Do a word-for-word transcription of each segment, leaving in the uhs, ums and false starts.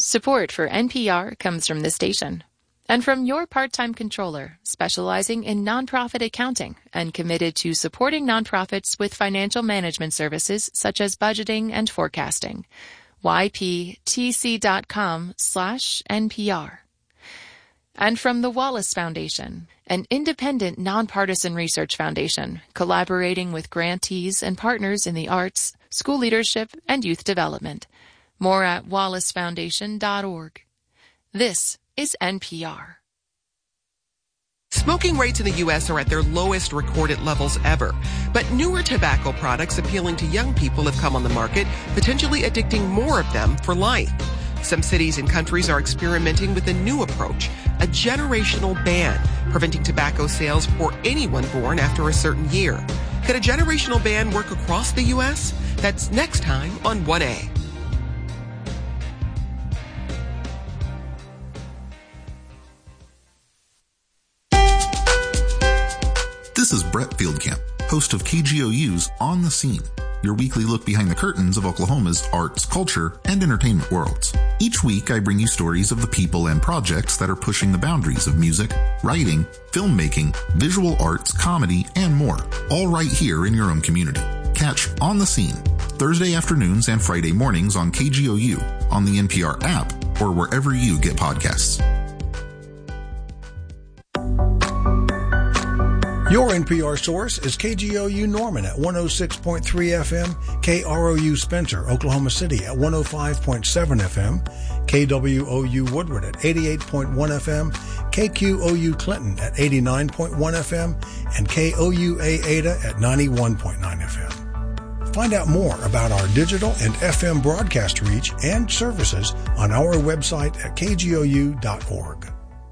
Support for N P R comes from the station and from your part-time controller, specializing in nonprofit accounting and committed to supporting nonprofits with financial management services such as budgeting and forecasting. Y P T C dot com slash N P R. And from the Wallace Foundation, an independent nonpartisan research foundation collaborating with grantees and partners in the arts, school leadership, and youth development. More at wallace foundation dot org. This is N P R. Smoking rates in the U S are at their lowest recorded levels ever. But newer tobacco products appealing to young people have come on the market, potentially addicting more of them for life. Some cities and countries are experimenting with a new approach, a generational ban, preventing tobacco sales for anyone born after a certain year. Could a generational ban work across the U S? That's next time on one A. This is Brett Fieldcamp, host of K G O U's On the Scene, your weekly look behind the curtains of Oklahoma's arts, culture, and entertainment worlds. Each week, I bring you stories of the people and projects that are pushing the boundaries of music, writing, filmmaking, visual arts, comedy, and more, all right here in your own community. Catch On the Scene, Thursday afternoons and Friday mornings on K G O U, on the N P R app, or wherever you get podcasts. Your N P R source is K G O U Norman at one oh six point three F M, K R O U Spencer, Oklahoma City at one oh five point seven F M, K W O U Woodward at eighty-eight point one F M, K Q O U Clinton at eighty-nine point one F M, and K O U A Ada at ninety-one point nine F M. Find out more about our digital and F M broadcast reach and services on our website at K G O U dot org.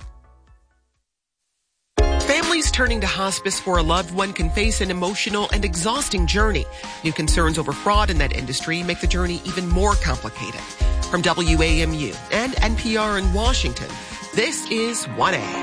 Families turning to hospice for a loved one can face an emotional and exhausting journey. New concerns over fraud in that industry make the journey even more complicated. From W A M U and N P R in Washington, this is one A.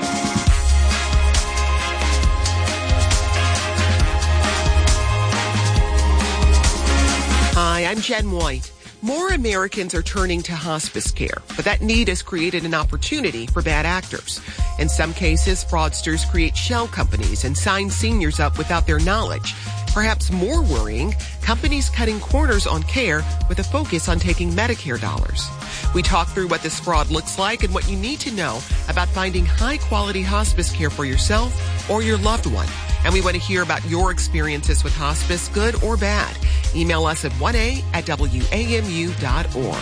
Hi, I'm Jen White. More Americans are turning to hospice care, but that need has created an opportunity for bad actors. In some cases, fraudsters create shell companies and sign seniors up without their knowledge. Perhaps more worrying, companies cutting corners on care with a focus on taking Medicare dollars. We talk through what this fraud looks like and what you need to know about finding high-quality hospice care for yourself or your loved one. And we want to hear about your experiences with hospice, good or bad. Email us at one A at W A M U dot org.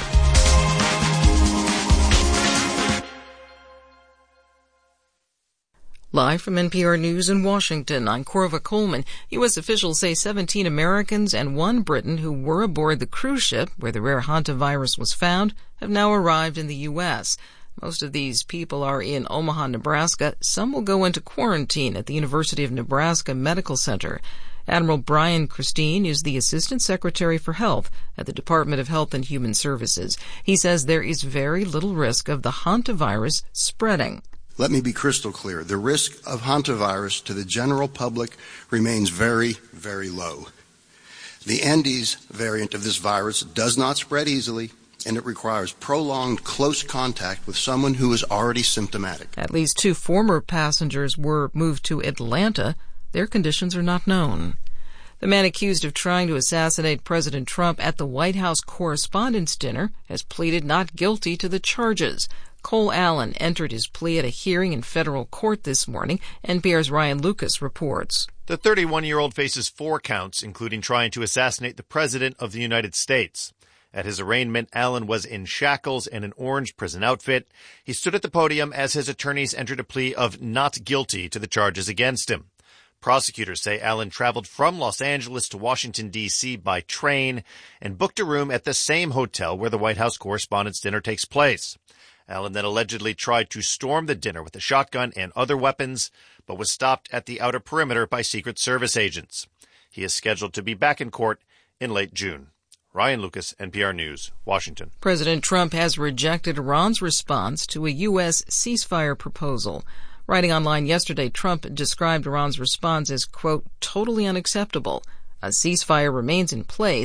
Live from N P R News in Washington, I'm Corva Coleman. U S officials say seventeen Americans and one Briton who were aboard the cruise ship where the rare hantavirus was found have now arrived in the U S Most of these people are in Omaha, Nebraska. Some will go into quarantine at the University of Nebraska Medical Center. Admiral Brian Christine is the Assistant Secretary for Health at the Department of Health and Human Services. He says there is very little risk of the hantavirus spreading. Let me be crystal clear. The risk of hantavirus to the general public remains very, very low. The Andes variant of this virus does not spread easily, and it requires prolonged close contact with someone who is already symptomatic. At least two former passengers were moved to Atlanta. Their conditions are not known. The man accused of trying to assassinate President Trump at the White House Correspondents' Dinner has pleaded not guilty to the charges. Cole Allen entered his plea at a hearing in federal court this morning. N P R's Ryan Lucas reports. The thirty-one-year-old faces four counts, including trying to assassinate the President of the United States. At his arraignment, Allen was in shackles and an orange prison outfit. He stood at the podium as his attorneys entered a plea of not guilty to the charges against him. Prosecutors say Allen traveled from Los Angeles to Washington, D C by train and booked a room at the same hotel where the White House Correspondents' Dinner takes place. Allen then allegedly tried to storm the dinner with a shotgun and other weapons, but was stopped at the outer perimeter by Secret Service agents. He is scheduled to be back in court in late June. Ryan Lucas, N P R News, Washington. President Trump has rejected Iran's response to a U S ceasefire proposal. Writing online yesterday, Trump described Iran's response as, quote, totally unacceptable. A ceasefire remains in place,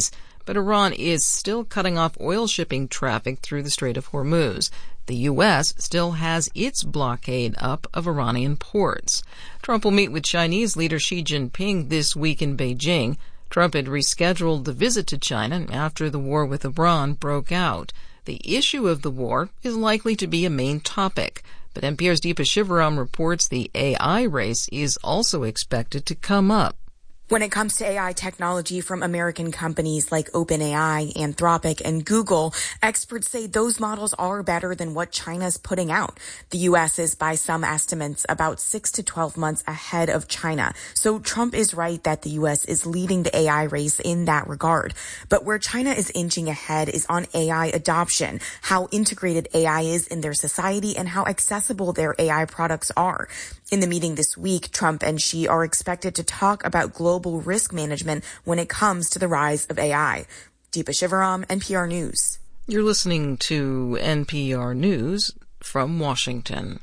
but Iran is still cutting off oil shipping traffic through the Strait of Hormuz. The U S still has its blockade up of Iranian ports. Trump will meet with Chinese leader Xi Jinping this week in Beijing. Trump had rescheduled the visit to China after the war with Iran broke out. The issue of the war is likely to be a main topic, but N P R's Deepa Shivaram reports the A I race is also expected to come up. When it comes to A I technology from American companies like OpenAI, Anthropic, and Google, experts say those models are better than what China's putting out. The U S is, by some estimates, about six to twelve months ahead of China. So Trump is right that the U S is leading the A I race in that regard. But where China is inching ahead is on A I adoption, how integrated A I is in their society and how accessible their A I products are. In the meeting this week, Trump and Xi are expected to talk about global risk management when it comes to the rise of A I. Deepa Shivaram, N P R News. You're listening to N P R News from Washington.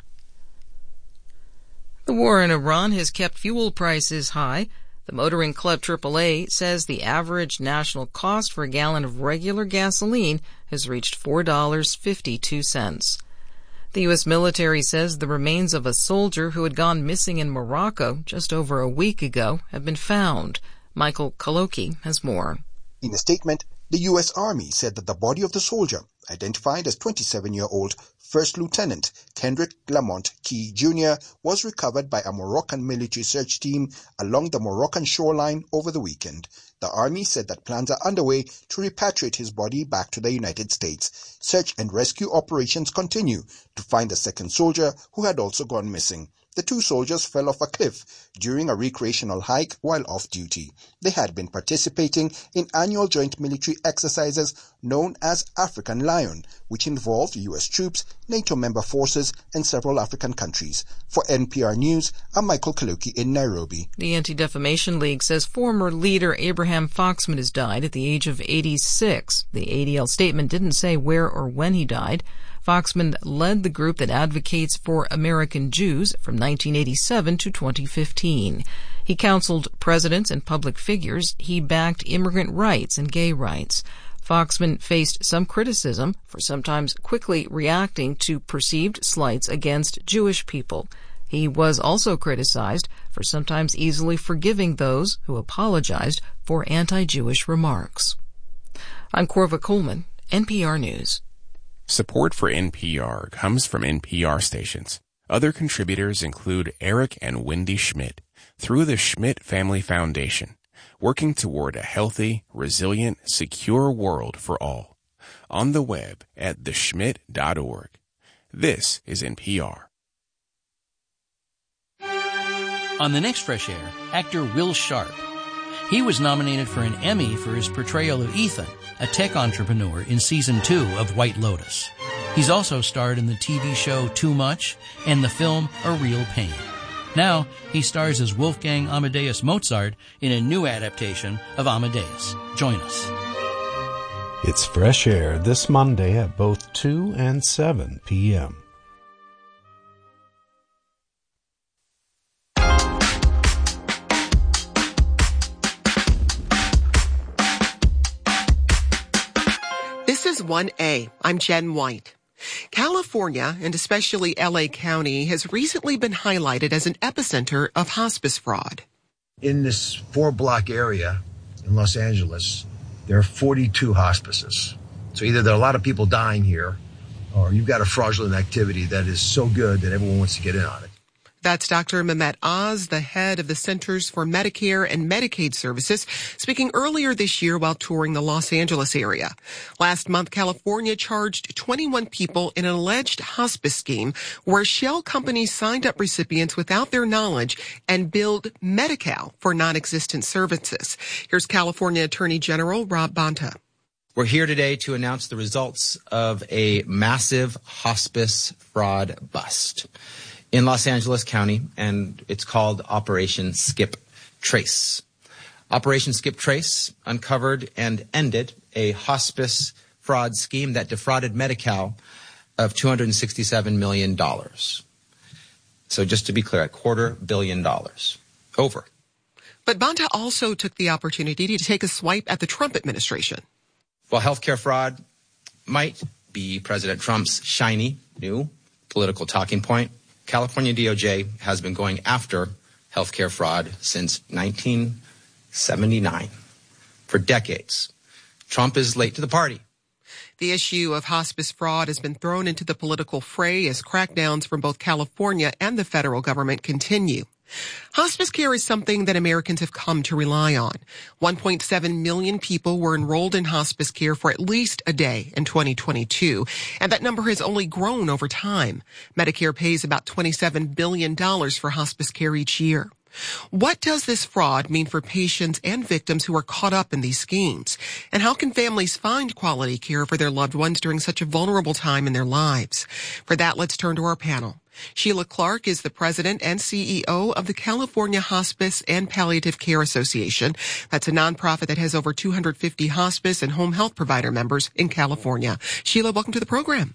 The war in Iran has kept fuel prices high. The Motoring Club triple A says the average national cost for a gallon of regular gasoline has reached four dollars and fifty-two cents. The U S military says the remains of a soldier who had gone missing in Morocco just over a week ago have been found. Michael Kaloki has more. In a statement, the U S Army said that the body of the soldier, identified as twenty-seven-year-old First Lieutenant Kendrick Lamont Key Junior, was recovered by a Moroccan military search team along the Moroccan shoreline over the weekend. The Army said that plans are underway to repatriate his body back to the United States. Search and rescue operations continue to find the second soldier who had also gone missing. The two soldiers fell off a cliff during a recreational hike while off duty. They had been participating in annual joint military exercises known as African Lion, which involved U S troops, NATO member forces, and several African countries. For N P R News, I'm Michael Kaluki in Nairobi. The Anti-Defamation League says former leader Abraham Foxman has died at the age of eighty-six. The A D L statement didn't say where or when he died. Foxman led the group that advocates for American Jews from nineteen eighty-seven to twenty fifteen. He counseled presidents and public figures. He backed immigrant rights and gay rights. Foxman faced some criticism for sometimes quickly reacting to perceived slights against Jewish people. He was also criticized for sometimes easily forgiving those who apologized for anti-Jewish remarks. I'm Corva Coleman, N P R News. Support for N P R comes from N P R stations. Other contributors include Eric and Wendy Schmidt through the Schmidt Family Foundation, working toward a healthy, resilient, secure world for all. On the web at the schmidt dot org. This is N P R. On the next Fresh Air, actor Will Sharp. He was nominated for an Emmy for his portrayal of Ethan, a tech entrepreneur in season two of White Lotus. He's also starred in the T V show Too Much and the film A Real Pain. Now, he stars as Wolfgang Amadeus Mozart in a new adaptation of Amadeus. Join us. It's Fresh Air this Monday at both two and seven p.m. This is one A. I'm Jen White. California, and especially L A County, has recently been highlighted as an epicenter of hospice fraud. In this four-block area in Los Angeles, there are forty-two hospices. So either there are a lot of people dying here, or you've got a fraudulent activity that is so good that everyone wants to get in on it. That's Doctor Mehmet Oz, the head of the Centers for Medicare and Medicaid Services, speaking earlier this year while touring the Los Angeles area. Last month, California charged twenty-one people in an alleged hospice scheme where shell companies signed up recipients without their knowledge and billed Medi-Cal for non-existent services. Here's California Attorney General Rob Bonta. We're here today to announce the results of a massive hospice fraud bust in Los Angeles County, and it's called Operation Skip Trace. Operation Skip Trace uncovered and ended a hospice fraud scheme that defrauded Medi-Cal of two hundred sixty-seven million dollars. So just to be clear, a quarter billion dollars. Over. But Bonta also took the opportunity to take a swipe at the Trump administration. While healthcare fraud might be President Trump's shiny new political talking point, California D O J has been going after healthcare fraud since nineteen seventy-nine. For decades. Trump is late to the party. The issue of hospice fraud has been thrown into the political fray as crackdowns from both California and the federal government continue. Hospice care is something that Americans have come to rely on. one point seven million people were enrolled in hospice care for at least a day in twenty twenty-two, and that number has only grown over time. Medicare pays about twenty-seven billion dollars for hospice care each year. What does this fraud mean for patients and victims who are caught up in these schemes? And how can families find quality care for their loved ones during such a vulnerable time in their lives? For that, let's turn to our panel. Sheila Clark is the president and C E O of the California Hospice and Palliative Care Association. That's a nonprofit that has over two hundred fifty hospice and home health provider members in California. Sheila, welcome to the program.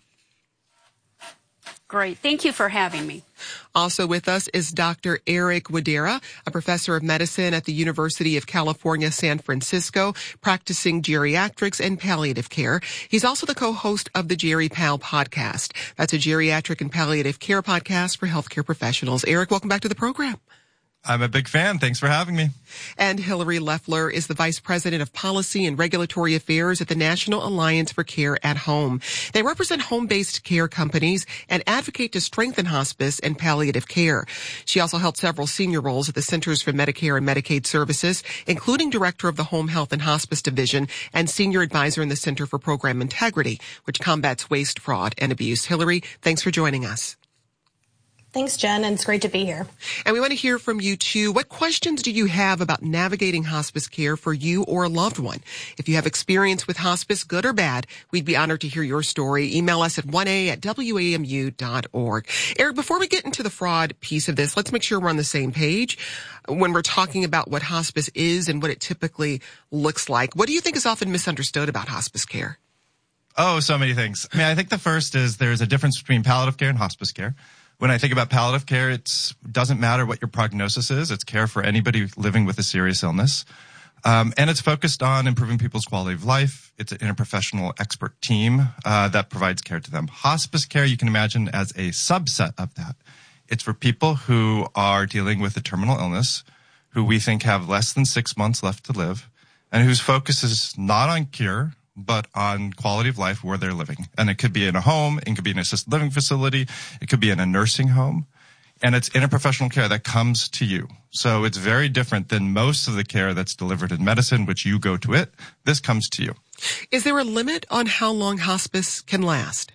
Great. Thank you for having me. Also with us is Doctor Eric Widera, a professor of medicine at the University of California, San Francisco, practicing geriatrics and palliative care. He's also the co-host of the Geri Pal podcast. That's a geriatric and palliative care podcast for healthcare professionals. Eric, welcome back to the program. I'm a big fan. Thanks for having me. And Hillary Leffler is the Vice President of Policy and Regulatory Affairs at the National Alliance for Care at Home. They represent home-based care companies and advocate to strengthen hospice and palliative care. She also held several senior roles at the Centers for Medicare and Medicaid Services, including Director of the Home Health and Hospice Division and Senior Advisor in the Center for Program Integrity, which combats waste, fraud, and abuse. Hillary, thanks for joining us. Thanks, Jen, and it's great to be here. And we want to hear from you, too. What questions do you have about navigating hospice care for you or a loved one? If you have experience with hospice, good or bad, we'd be honored to hear your story. Email us at one a at w a m u dot org. Eric, before we get into the fraud piece of this, let's make sure we're on the same page when we're talking about what hospice is and what it typically looks like. What do you think is often misunderstood about hospice care? Oh, so many things. I mean, I think the first is there's a difference between palliative care and hospice care. When I think about palliative care, it doesn't matter what your prognosis is. It's care for anybody living with a serious illness. Um, and it's focused on improving people's quality of life. It's an interprofessional expert team uh, that provides care to them. Hospice care, you can imagine as a subset of that. It's for people who are dealing with a terminal illness, who we think have less than six months left to live, and whose focus is not on cure, but on quality of life where they're living. And it could be in a home, it could be in an assisted living facility, it could be in a nursing home. And it's interprofessional care that comes to you. So it's very different than most of the care that's delivered in medicine, which you go to it. This comes to you. Is there a limit on how long hospice can last?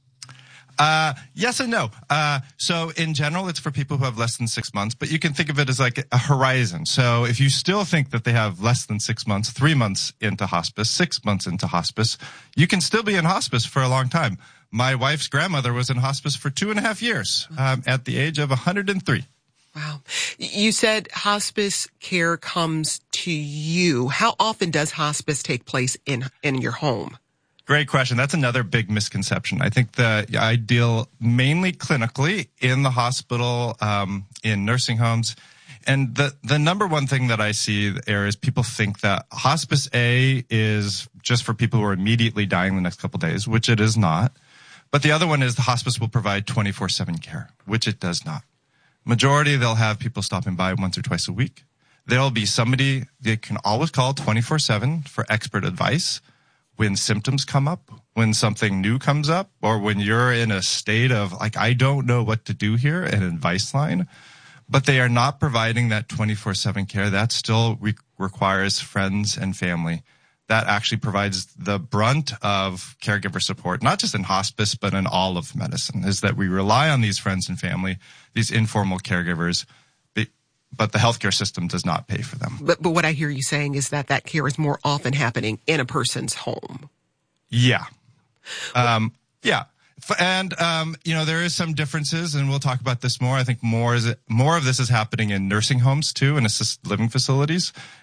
Uh, yes and no. Uh, so in general, it's for people who have less than six months, but you can think of it as like a horizon. So if you still think that they have less than six months, three months into hospice, six months into hospice, you can still be in hospice for a long time. My wife's grandmother was in hospice for two and a half years, um, at the age of one hundred three. Wow. You said hospice care comes to you. How often does hospice take place in, in your home? Great question. That's another big misconception. I think that I deal mainly clinically in the hospital, um, in nursing homes. And the, the number one thing that I see there is people think that hospice A is just for people who are immediately dying the next couple of days, which it is not. But the other one is the hospice will provide twenty-four seven care, which it does not. Majority, they'll have people stopping by once or twice a week. There'll be somebody they can always call twenty-four seven for expert advice when symptoms come up, when something new comes up, or when you're in a state of like, I don't know what to do here, an advice line. But they are not providing that twenty-four seven care. That still re- requires friends and family. That actually provides the brunt of caregiver support, not just in hospice, but in all of medicine, is that we rely on these friends and family, these informal caregivers, but the healthcare system does not pay for them. But, but what I hear you saying is that that care is more often happening in a person's home. Yeah. Um, yeah. And, um, you know, there is some differences, and we'll talk about this more. I think more is more of this is happening in nursing homes, too, and assisted living facilities.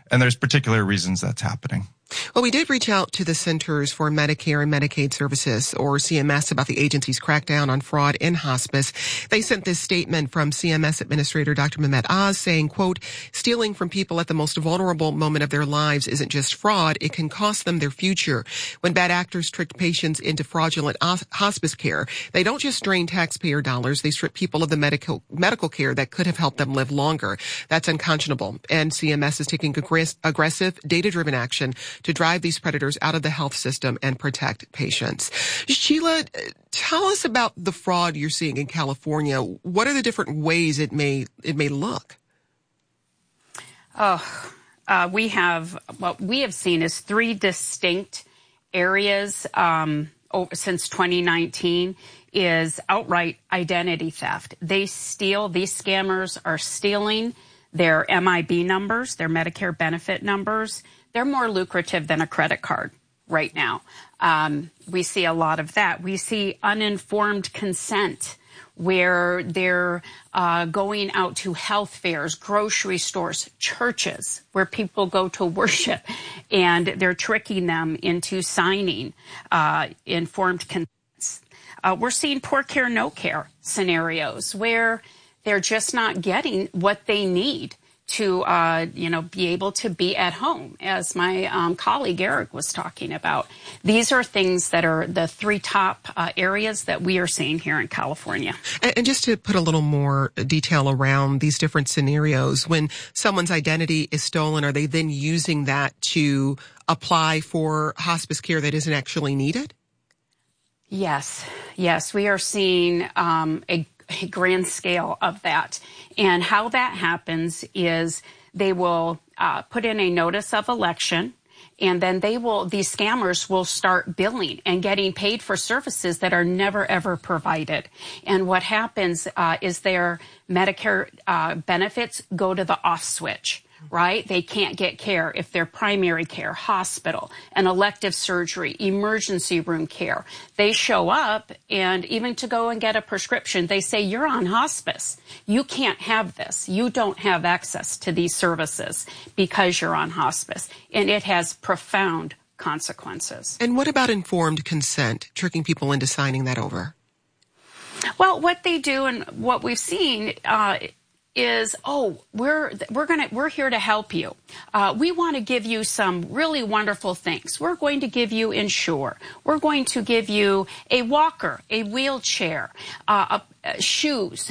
And there's particular reasons that's happening. Well, we did reach out to the Centers for Medicare and Medicaid Services, or C M S, about the agency's crackdown on fraud in hospice. They sent this statement from C M S Administrator Doctor Mehmet Oz saying, quote, stealing from people at the most vulnerable moment of their lives isn't just fraud, it can cost them their future. When bad actors trick patients into fraudulent hospice care, they don't just drain taxpayer dollars, they strip people of the medical medical care that could have helped them live longer. That's unconscionable. And C M S is taking aggress- aggressive, data-driven action to drive these predators out of the health system and protect patients. Sheila, tell us about the fraud you're seeing in California. What are the different ways it may it may look? Oh, uh, we have what we have seen is three distinct areas um, over, since twenty nineteen. Is outright identity theft. They steal. These scammers are stealing their M I B numbers, their Medicare benefit numbers. They're more lucrative than a credit card right now. Um, we see a lot of that. We see uninformed consent, where they're uh, going out to health fairs, grocery stores, churches, where people go to worship, and they're tricking them into signing uh, informed consents. Uh, we're seeing poor care, no care scenarios where they're just not getting what they need to, uh, you know, be able to be at home, as my um, colleague Eric was talking about. These are things that are the three top uh, areas that we are seeing here in California. And, and just to put a little more detail around these different scenarios, when someone's identity is stolen, are they then using that to apply for hospice care that isn't actually needed? Yes, yes, we are seeing um, a a grand scale of that. And how that happens is they will uh, put in a notice of election, and then they will, these scammers will start billing and getting paid for services that are never, ever provided. And what happens uh, is their Medicare uh, benefits go to the off switch. Right? They can't get care if they're primary care, hospital, an elective surgery, emergency room care. They show up, and even to go and get a prescription, they say, you're on hospice. You can't have this. You don't have access to these services because you're on hospice. And it has profound consequences. And what about informed consent, tricking people into signing that over? Well, what they do and what we've seen uh is, oh, we're we're gonna we're here to help you. Uh, we want to give you some really wonderful things. We're going to give you Ensure. We're going to give you a walker, a wheelchair, uh, uh, shoes,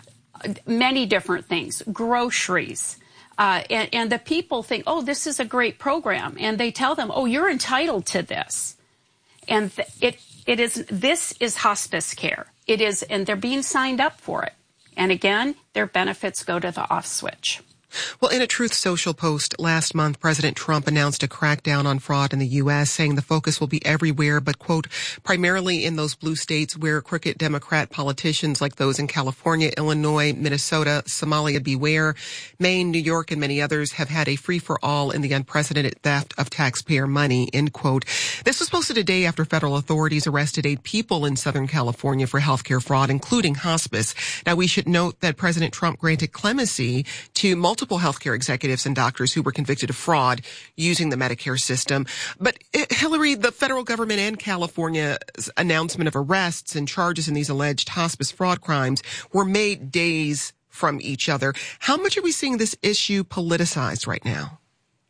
many different things, groceries. Uh, and, and the people think, oh, this is a great program, and they tell them, oh, you're entitled to this, and th- it it is this is hospice care. It is, and they're being signed up for it. And again, their benefits go to the off switch. Well, in a Truth Social post last month, President Trump announced a crackdown on fraud in the U S, saying the focus will be everywhere, but, quote, primarily in those blue states where crooked Democrat politicians like those in California, Illinois, Minnesota, Somalia, beware, Maine, New York, and many others have had a free-for-all in the unprecedented theft of taxpayer money, end quote. This was posted a day after federal authorities arrested eight people in Southern California for healthcare fraud, including hospice. Now, we should note that President Trump granted clemency to multiple Multiple healthcare executives and doctors who were convicted of fraud using the Medicare system. But Hillary, the federal government and California's announcement of arrests and charges in these alleged hospice fraud crimes were made days from each other. How much are we seeing this issue politicized right now?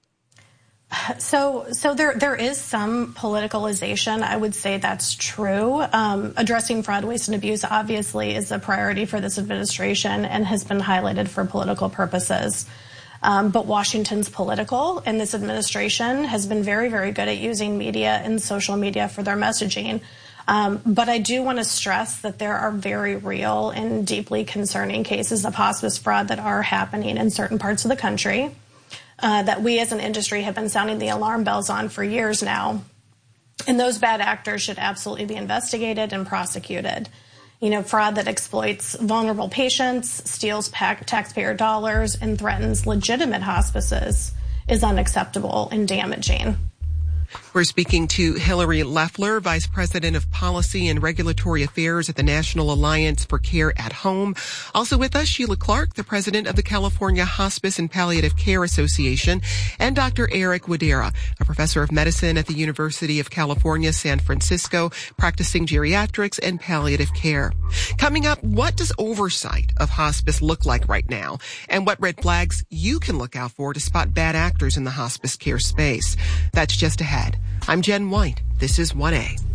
So, so there there is some politicalization. I would say that's true. Um, addressing fraud, waste, and abuse obviously is a priority for this administration and has been highlighted for political purposes. Um, but Washington's political, and this administration has been very, very good at using media and social media for their messaging. Um, but I do want to stress that there are very real and deeply concerning cases of hospice fraud that are happening in certain parts of the country. Uh, that we as an industry have been sounding the alarm bells on for years now. And those bad actors should absolutely be investigated and prosecuted. You know, fraud that exploits vulnerable patients, steals pack- taxpayer dollars, and threatens legitimate hospices is unacceptable and damaging. We're speaking to Hillary Loeffler, Vice President of Policy and Regulatory Affairs at the National Alliance for Care at Home. Also with us, Sheila Clark, the President of the California Hospice and Palliative Care Association, and Doctor Eric Wadera, a Professor of Medicine at the University of California, San Francisco, practicing geriatrics and palliative care. Coming up, what does oversight of hospice look like right now? And what red flags you can look out for to spot bad actors in the hospice care space? That's just ahead. I'm Jen White. This is one A.